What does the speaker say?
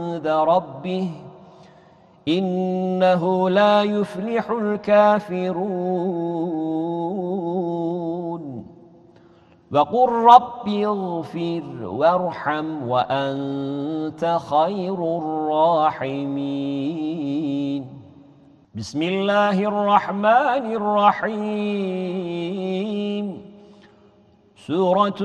عند ربه إنه لا يفلح الكافرون وقل رب اغفر وارحم وأنت خير الراحمين بسم الله الرحمن الرحيم سورة